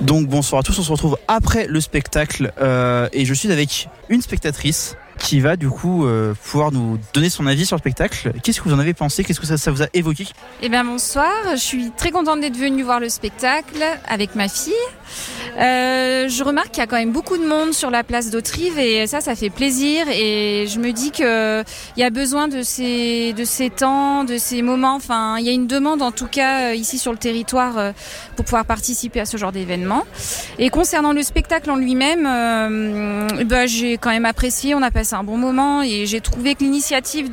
Donc bonsoir à tous, on se retrouve après le spectacle et je suis avec une spectatrice qui va du coup pouvoir nous donner son avis sur le spectacle. Qu'est-ce que vous en avez pensé ? Qu'est-ce que ça vous a évoqué ? Eh bien bonsoir, je suis très contente d'être venue voir le spectacle avec ma fille. Je remarque qu'il y a quand même beaucoup de monde sur la place d'Hauterive et ça fait plaisir et je me dis qu'il y a besoin de ces temps, de ces moments. Enfin, il y a une demande en tout cas ici sur le territoire pour pouvoir participer à ce genre d'événement. Et concernant le spectacle en lui-même, j'ai quand même apprécié, on a passé un bon moment et j'ai trouvé que l'initiative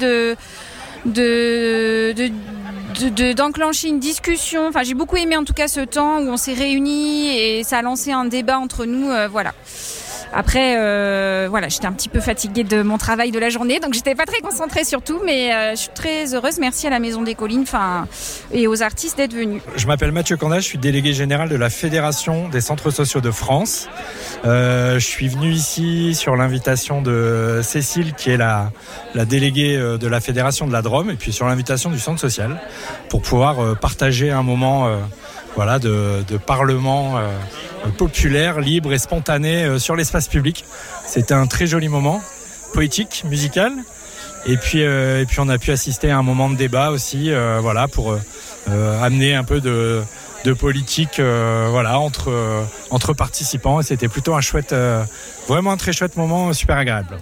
d'enclencher une discussion. Enfin, j'ai beaucoup aimé en tout cas ce temps où on s'est réunis et ça a lancé un débat entre nous. Voilà. Après, j'étais un petit peu fatiguée de mon travail de la journée, donc j'étais pas très concentrée sur tout, mais je suis très heureuse. Merci à la Maison des Collines, et aux artistes d'être venus. Je m'appelle Mathieu Canda, je suis délégué général de la Fédération des centres sociaux de France. Je suis venu ici sur l'invitation de Cécile, qui est la déléguée de la Fédération de la Drôme, et puis sur l'invitation du centre social, pour pouvoir partager un moment de parlement populaire, libre et spontané sur l'espace public. C'était un très joli moment, poétique, musical. Et puis on a pu assister à un moment de débat aussi, pour amener un peu de politique entre participants. Et c'était plutôt vraiment un très chouette moment, super agréable.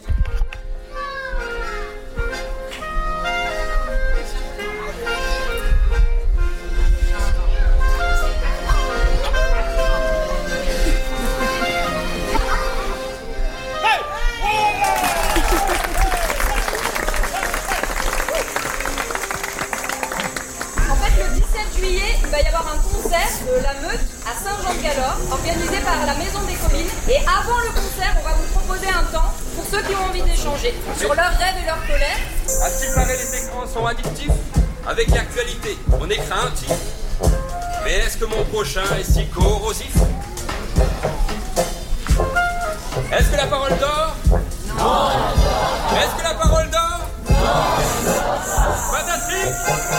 Organisé par la Maison des Collines. Et avant le concert, on va vous proposer un temps pour ceux qui ont envie d'échanger sur leurs rêves et leurs colères. À ce qu'il paraît, les écrans sont addictifs. Avec l'actualité, on est craintif. Mais est-ce que mon prochain est si corrosif ? Est-ce que la parole dort ? Non. Est-ce que la parole dort ? Non. Fantastique.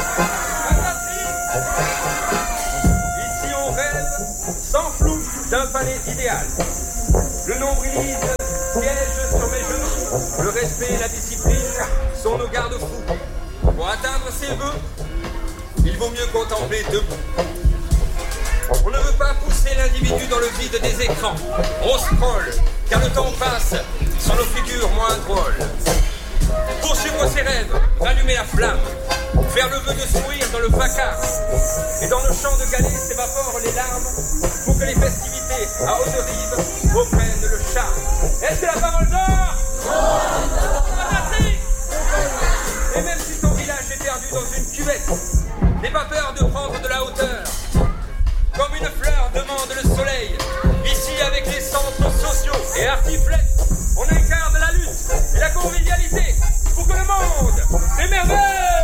Ici on rêve sans flou d'un palais idéal. Le nombrilisme siège sur mes genoux. Le respect et la discipline sont nos garde-fous. Pour atteindre ses vœux, il vaut mieux contempler debout. On ne veut pas pousser l'individu dans le vide des écrans. On scrolle, car le temps passe sur nos figures moins drôles. Poursuivre ses rêves, rallumer la flamme, faire le vœu de sourire dans le vacarme. Et dans le champ de galets s'évaporent les larmes pour que les festivités à Hauterive reprennent le charme. Est-ce que la parole dort ? Fantastique ! Et même si ton village est perdu dans une cuvette, n'aie pas peur de prendre de la hauteur. Comme une fleur demande le soleil, ici avec les centres sociaux et Artiflex, on incarne la lutte et la convivialité pour que le monde s'émerveille.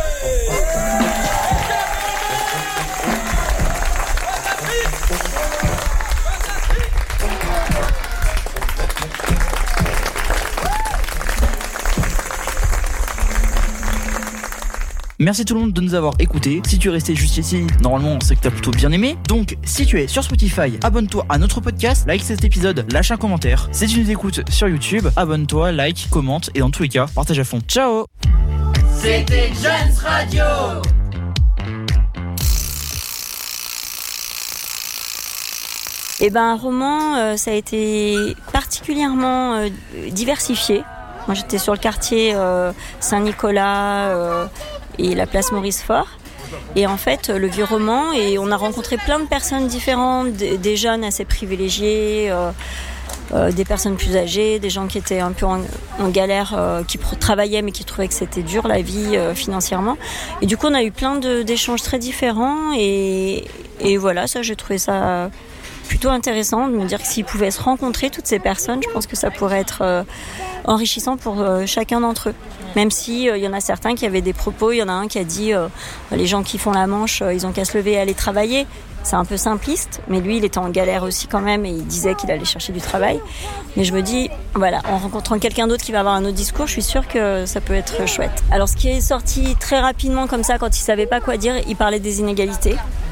Merci tout le monde de nous avoir écoutés. Si tu es resté juste ici, normalement c'est que t'as plutôt bien aimé. Donc si tu es sur Spotify, abonne-toi à notre podcast, like cet épisode, lâche un commentaire. Si tu nous écoutes sur YouTube, abonne-toi, like, commente et dans tous les cas, partage à fond. Ciao. C'était Jeunes Radio. Un roman, ça a été particulièrement diversifié. Moi j'étais sur le quartier Saint-Nicolas et la place Maurice-Fort. Et en fait, le vieux roman, et on a rencontré plein de personnes différentes, des jeunes assez privilégiés, des personnes plus âgées, des gens qui étaient un peu en galère, qui travaillaient mais qui trouvaient que c'était dur la vie financièrement. Et du coup, on a eu plein d'échanges très différents et voilà, ça, j'ai trouvé ça plutôt intéressant de me dire que s'ils pouvaient se rencontrer, toutes ces personnes, je pense que ça pourrait être enrichissant pour chacun d'entre eux. Même si y en a certains qui avaient des propos, il y en a un qui a dit les gens qui font la manche, ils ont qu'à se lever et aller travailler. C'est un peu simpliste, mais lui, il était en galère aussi quand même et il disait qu'il allait chercher du travail. Mais je me dis, voilà, en rencontrant quelqu'un d'autre qui va avoir un autre discours, je suis sûre que ça peut être chouette. Alors, ce qui est sorti très rapidement comme ça, quand il savait pas quoi dire, il parlait des inégalités.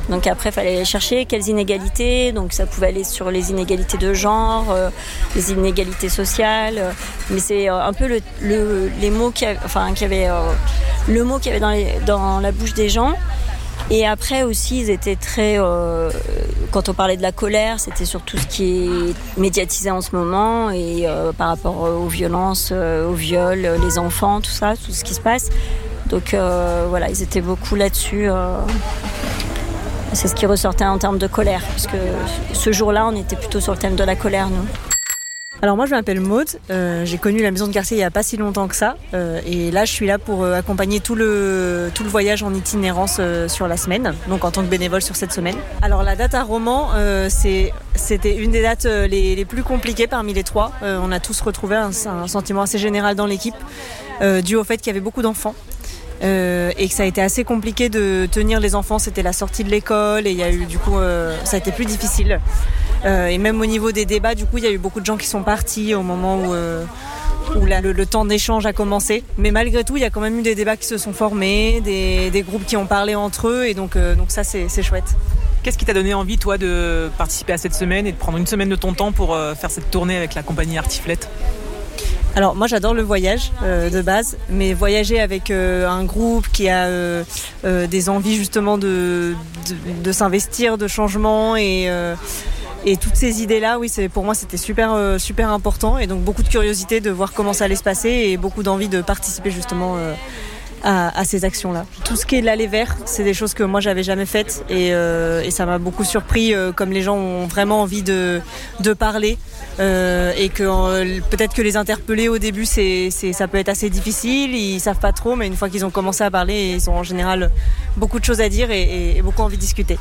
Donc après, il fallait aller chercher quelles inégalités. Donc ça pouvait aller sur les inégalités de genre, les inégalités sociales. Mais c'est un peu les mots le mot qu'il y avait dans la bouche des gens. Et après aussi, ils étaient très... quand on parlait de la colère, c'était sur tout ce qui est médiatisé en ce moment et par rapport aux violences, aux viols, les enfants, tout ça, tout ce qui se passe. Donc voilà, ils étaient beaucoup là-dessus. C'est ce qui ressortait en termes de colère, puisque ce jour-là, on était plutôt sur le thème de la colère, nous. Alors moi je m'appelle Maude, j'ai connu la maison de quartier il n'y a pas si longtemps que ça et là je suis là pour accompagner tout le voyage en itinérance sur la semaine, donc en tant que bénévole sur cette semaine. Alors la date à Romans, c'était une des dates les plus compliquées parmi les trois. On a tous retrouvé un sentiment assez général dans l'équipe dû au fait qu'il y avait beaucoup d'enfants. Et que ça a été assez compliqué de tenir les enfants, c'était la sortie de l'école et il y a eu ça a été plus difficile. Et même au niveau des débats, du coup, il y a eu beaucoup de gens qui sont partis au moment où le temps d'échange a commencé. Mais malgré tout, il y a quand même eu des débats qui se sont formés, des groupes qui ont parlé entre eux, et donc ça, c'est chouette. Qu'est-ce qui t'a donné envie, toi, de participer à cette semaine et de prendre une semaine de ton temps pour faire cette tournée avec la compagnie Artiflette ? Alors moi j'adore le voyage de base, mais voyager avec un groupe qui a des envies justement de s'investir, de changement et toutes ces idées-là, oui, pour moi c'était super important et donc beaucoup de curiosité de voir comment ça allait se passer et beaucoup d'envie de participer justement à ces actions-là. Tout ce qui est l'aller vert, c'est des choses que moi j'avais jamais faites et ça m'a beaucoup surpris comme les gens ont vraiment envie de parler et que peut-être que les interpeller au début ça peut être assez difficile, ils savent pas trop, mais une fois qu'ils ont commencé à parler, ils ont en général beaucoup de choses à dire et beaucoup envie de discuter.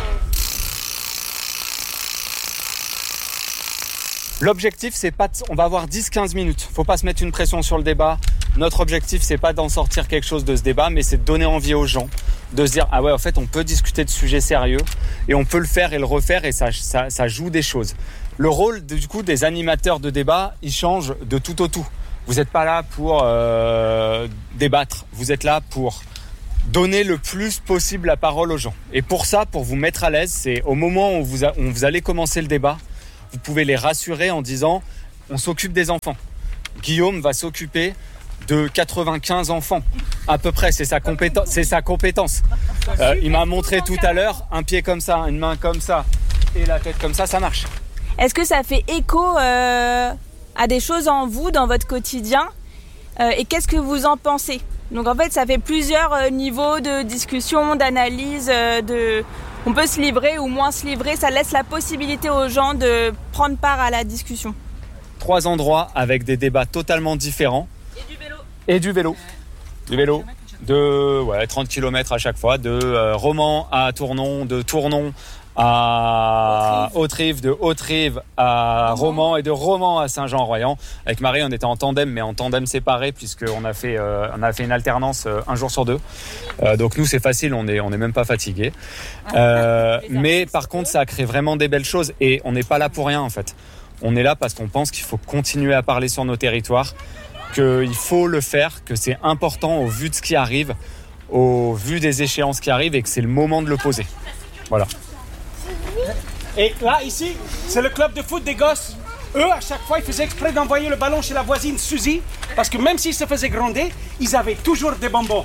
L'objectif, c'est pas on va avoir 10-15 minutes. Faut pas se mettre une pression sur le débat. Notre objectif, c'est pas d'en sortir quelque chose de ce débat, mais c'est de donner envie aux gens, de se dire ah ouais, en fait, on peut discuter de sujets sérieux et on peut le faire et le refaire et ça joue des choses. Le rôle du coup des animateurs de débat, il change de tout au tout. Vous n'êtes pas là pour débattre, vous êtes là pour donner le plus possible la parole aux gens. Et pour ça, pour vous mettre à l'aise, c'est au moment où vous allez commencer le débat, vous pouvez les rassurer en disant on s'occupe des enfants. Guillaume va s'occuper de 95 enfants à peu près, c'est sa compétence. Il m'a montré tout à l'heure un pied comme ça, une main comme ça et la tête comme ça marche. Est-ce que ça fait écho à des choses en vous dans votre quotidien et qu'est-ce que vous en pensez? Donc en fait ça fait plusieurs niveaux de discussion, d'analyse, on peut se livrer ou moins se livrer, ça laisse la possibilité aux gens de prendre part à la discussion. 3 endroits avec des débats totalement différents. Et du vélo. Du vélo. De 30 km à chaque fois, de Romans à Tournon, de Tournon à Hauterive, de Hauterive à Romans et de Romans à Saint-Jean-Royan. Avec Marie, on était en tandem, mais en tandem séparé puisqu'on a fait une alternance un jour sur 2. Donc nous, c'est facile, on est même pas fatigués. Mais par contre, ça a créé vraiment des belles choses et on n'est pas là pour rien en fait. On est là parce qu'on pense qu'il faut continuer à parler sur nos territoires, qu'il faut le faire, que c'est important au vu de ce qui arrive, au vu des échéances qui arrivent et que c'est le moment de le poser. Voilà. Et là, ici, c'est le club de foot des gosses. Eux, à chaque fois, ils faisaient exprès d'envoyer le ballon chez la voisine Suzy, parce que même s'ils se faisaient gronder, ils avaient toujours des bonbons.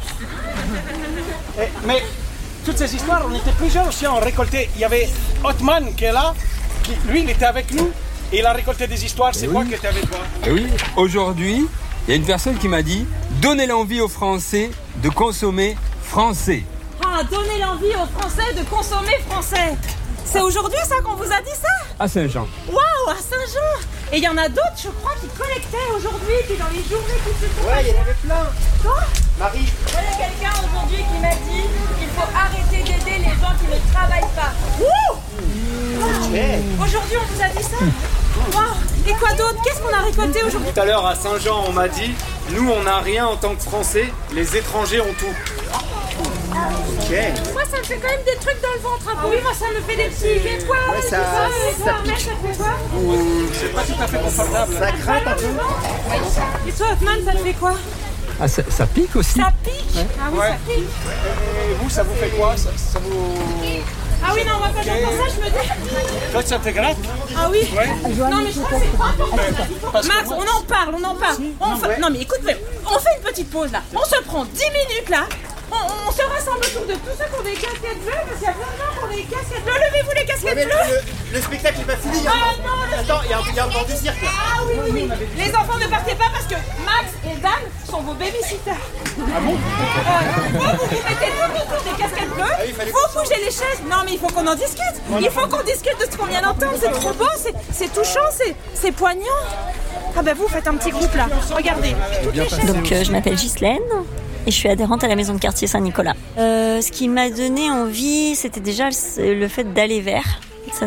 Mais toutes ces histoires, on était plusieurs aussi, on récoltait. Il y avait Othman qui est là, lui, il était avec nous, et il a récolté des histoires. C'est quoi qui était avec toi? Et oui, aujourd'hui, il y a une personne qui m'a dit « Donnez l'envie aux Français de consommer français ». Ah, donnez l'envie aux Français de consommer français. C'est aujourd'hui ça qu'on vous a dit ça? À Saint-Jean. Waouh, à Saint-Jean. Et il y en a d'autres, je crois, qui collectaient aujourd'hui, puis dans les journées qui se font. Ouais, il y en avait plein. Quoi? Marie. Il y a quelqu'un aujourd'hui qui m'a dit qu'il faut arrêter d'aider les gens qui ne travaillent pas. Aujourd'hui, on vous a dit ça? Wow. Et quoi d'autre? Qu'est-ce qu'on a récolté aujourd'hui? Tout à l'heure, à Saint-Jean, on m'a dit nous, on n'a rien en tant que Français, les étrangers ont tout. Okay. Moi ça me fait quand même des trucs dans le ventre. Ah oui, moi ça me fait des petits étoiles. Ouais, ça pique. Ça fait quoi? C'est pas tout à fait confortable. Ça gratte un peu. Et toi, Othman, ça te fait quoi? Ah, ça pique aussi. Ça pique? Ouais. Ah oui, ouais. Ça pique. Et vous, ça vous fait quoi? Ça vous... Ah oui, non, moi quand j'entends ça, je me dis... Toi, ça te gratte? Ah oui? Ouais. Non, mais je crois que c'est pas important. Max, on en parle. Non, mais écoute, on fait une petite pause là. On se prend 10 minutes là. On se rassemble autour de tous ceux qui ont des casquettes bleues, parce qu'il y a plein de gens qui ont des casquettes bleues. Levez-vous les casquettes bleues. Le spectacle n'est pas fini. Ah non, attends, il y a encore du cirque. Ah oui. Les enfants, ne partez pas parce que Max et Dan sont vos babysitters. Ah bon? Vous mettez tout autour des casquettes bleues. Vous bougez les chaises. Non, mais il faut qu'on en discute. Il faut qu'on discute de ce qu'on vient d'entendre. C'est trop beau, c'est touchant, c'est poignant. Ah bah vous faites un petit groupe là. Regardez. Donc je m'appelle Ghislaine. Et je suis adhérente à la maison de quartier Saint-Nicolas. Ce qui m'a donné envie, c'était déjà le fait d'aller vers. Ça,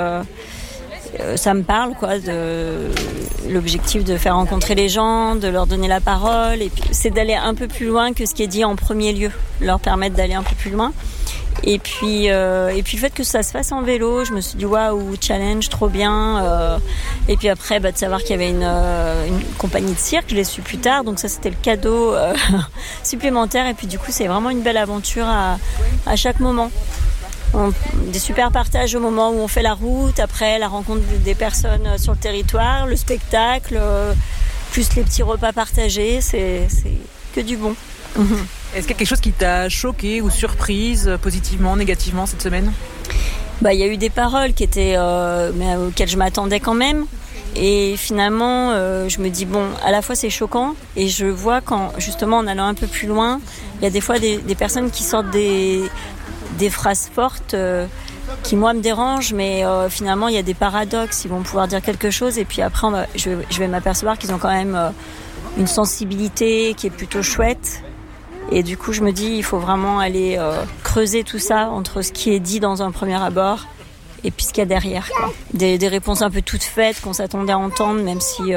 ça me parle, quoi, de l'objectif de faire rencontrer les gens, de leur donner la parole. Et puis, c'est d'aller un peu plus loin que ce qui est dit en premier lieu, leur permettre d'aller un peu plus loin. Et puis le fait que ça se fasse en vélo, je me suis dit waouh, challenge, trop bien. Et puis après, de savoir qu'il y avait une compagnie de cirque, je l'ai su plus tard, donc ça c'était le cadeau supplémentaire. Et puis du coup, c'est vraiment une belle aventure à chaque moment. Des super partages au moment où on fait la route, après la rencontre des personnes sur le territoire, le spectacle, plus les petits repas partagés, c'est que du bon. Est-ce qu'il y a quelque chose qui t'a choqué ou surprise, positivement, négativement, cette semaine? Il y a eu des paroles qui étaient, mais auxquelles je m'attendais quand même. Et finalement, je me dis, à la fois c'est choquant, et je vois quand, justement, en allant un peu plus loin, il y a des fois des personnes qui sortent des phrases fortes qui, moi, me dérangent, mais finalement, il y a des paradoxes. Ils vont pouvoir dire quelque chose, et puis après, je vais m'apercevoir qu'ils ont quand même une sensibilité qui est plutôt chouette. Et du coup, je me dis, il faut vraiment aller creuser tout ça entre ce qui est dit dans un premier abord et puis ce qu'il y a derrière, quoi. Des réponses un peu toutes faites qu'on s'attendait à entendre, même si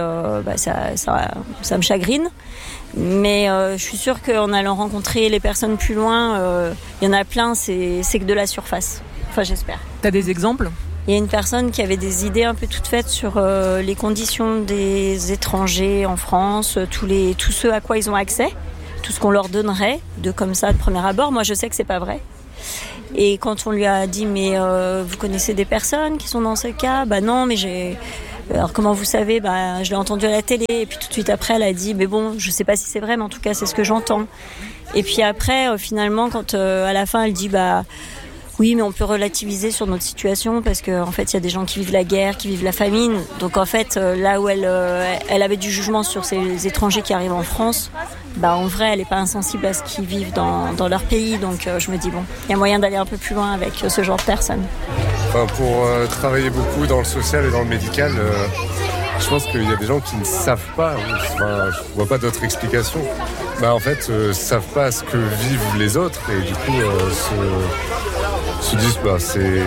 ça me chagrine. Mais je suis sûre qu'en allant rencontrer les personnes plus loin, il y en a plein, c'est que de la surface. Enfin, j'espère. T'as des exemples ? Il y a une personne qui avait des idées un peu toutes faites sur les conditions des étrangers en France, tous ceux à quoi ils ont accès, tout ce qu'on leur donnerait, de premier abord. Moi, je sais que c'est pas vrai. Et quand on lui a dit, mais vous connaissez des personnes qui sont dans ce cas ? Non, mais j'ai... Alors comment vous savez ? Je l'ai entendu à la télé. Et puis tout de suite après, elle a dit, mais bon, je sais pas si c'est vrai, mais en tout cas, c'est ce que j'entends. Et puis après, finalement, quand à la fin, elle dit, oui, mais on peut relativiser sur notre situation parce qu'en fait, il y a des gens qui vivent la guerre, qui vivent la famine. Donc en fait, là où elle avait du jugement sur ces étrangers qui arrivent en France, en vrai, elle n'est pas insensible à ce qu'ils vivent dans leur pays. Donc je me dis, il y a moyen d'aller un peu plus loin avec ce genre de personnes. Pour travailler beaucoup dans le social et dans le médical, je pense qu'il y a des gens qui ne savent pas, je ne vois pas d'autre explication. En fait, savent pas ce que vivent les autres et du coup se disent c'est...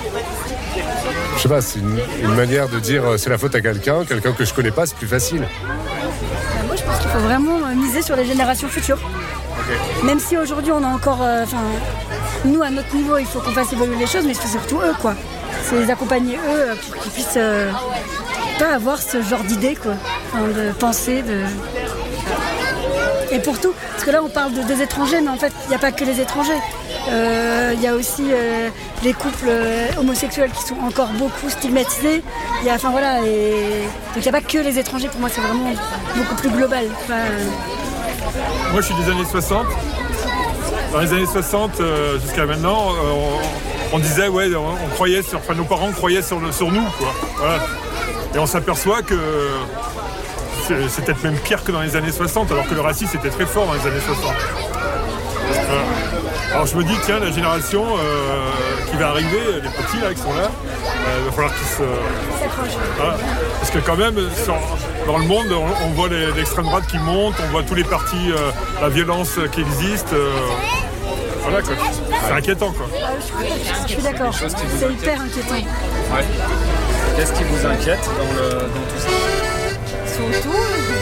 Je sais pas, c'est une manière de dire c'est la faute à quelqu'un que je connais pas, c'est plus facile. Moi je pense qu'il faut vraiment miser sur les générations futures. Okay. Même si aujourd'hui on a encore... nous à notre niveau il faut qu'on fasse évoluer les choses, mais c'est surtout eux quoi. C'est les accompagner eux pour qu'ils puissent pas avoir ce genre d'idées quoi. De pensée, Et pour tout, parce que là on parle des étrangers, mais en fait il n'y a pas que les étrangers. Il y a aussi les couples homosexuels qui sont encore beaucoup stigmatisés. Donc il n'y a pas que les étrangers, pour moi c'est vraiment beaucoup plus global. Moi je suis des années 60. Dans les années 60 jusqu'à maintenant, on disait on croyait nos parents croyaient sur nous quoi. Voilà. Et on s'aperçoit que c'est peut-être même pire que dans les années 60, alors que le racisme était très fort dans les années 60. Alors je me dis, tiens, la génération qui va arriver, les petits là qui sont là, il va falloir qu'ils se... Voilà. Parce que quand même, dans le monde, on voit l'extrême droite qui monte, on voit tous les partis, la violence qui existe. Voilà quoi. C'est inquiétant quoi. Je suis d'accord, c'est hyper inquiétant. Ouais. Qu'est-ce qui vous inquiète dans tout ça ? Surtout